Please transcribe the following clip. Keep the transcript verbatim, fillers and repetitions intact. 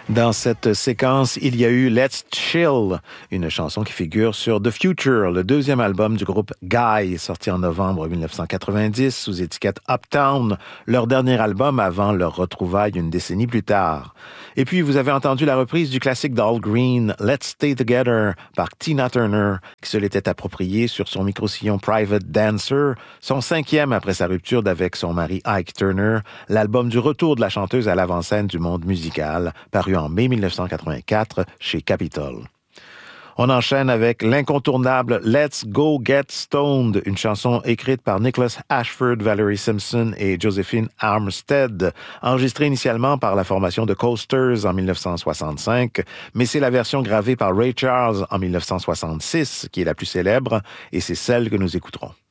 Dans cette séquence, il y a eu Let's Chill, une chanson qui figure sur The Future, le deuxième album du groupe Guy, sorti en novembre mille neuf cent quatre-vingt-dix sous étiquette Uptown, leur dernier album avant leur retrouvaille une décennie plus tard. Et puis, vous avez entendu la reprise du classique d'Al Green, Let's Stay Together, par Tina Turner, qui se l'était approprié sur son micro-sillon Private Dancer, son cinquième après sa rupture d'avec son mari Ike Turner, l'album du retour de la chanteuse à l'avant-scène du monde musical, paru en mai mille neuf cent quatre-vingt-quatre chez Capitol. On enchaîne avec l'incontournable Let's Go Get Stoned, une chanson écrite par Nicholas Ashford, Valerie Simpson et Josephine Armstead, enregistrée initialement par la formation de Coasters en mille neuf cent soixante-cinq, mais c'est la version gravée par Ray Charles en mille neuf cent soixante-six qui est la plus célèbre, et c'est celle que nous écouterons.